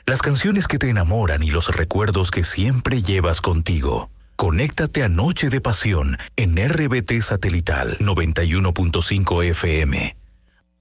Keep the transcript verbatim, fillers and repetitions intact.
Las canciones que te enamoran y los recuerdos que siempre llevas contigo. Conéctate a Noche de Pasión en R B T Satelital noventa y uno punto cinco F M.